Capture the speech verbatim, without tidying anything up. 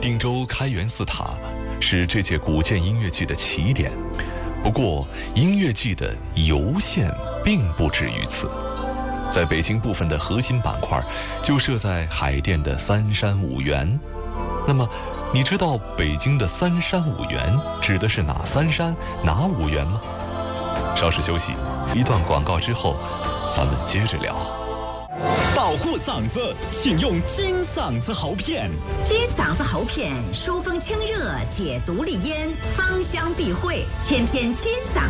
定州开元寺塔是这届古建音乐季的起点，不过音乐季的游线并不止于此。在北京部分的核心板块就设在海淀的三山五园。那么你知道北京的三山五园指的是哪三山哪五园吗？稍事休息，一段广告之后咱们接着聊。 保护嗓子，请用金嗓子喉片。 金嗓子喉片疏风清热，解毒利咽，芳香避秽，天天金嗓